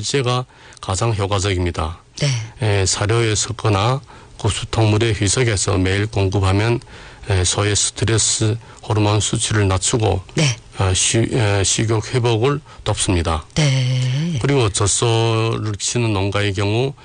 일제가 가장 효과적입니다. 네. 사료에 섞거나 고수통물에 희석해서 매일 공급하면 소의 스트레스 호르몬 수치를 낮추고 네. 식욕 회복을 돕습니다. 네. 그리고 젖소를 치는 농가의 경우